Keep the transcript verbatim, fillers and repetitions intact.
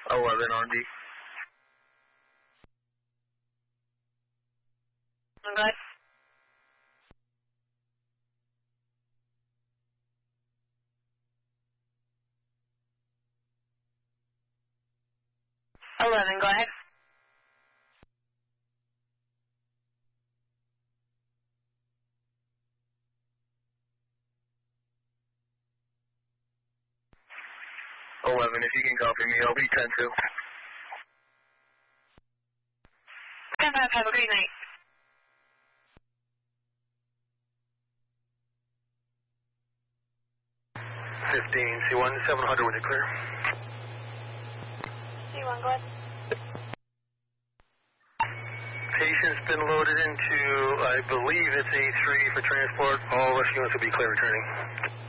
eleven R D. Go ahead. eleven, go ahead. eleven, if you can copy me, I'll be ten two. ten five, have a great night. fifteen, C one, seven hundred with it clear. C one, go ahead. Patient's been loaded into, I believe it's A three for transport. All rush units will be clear returning.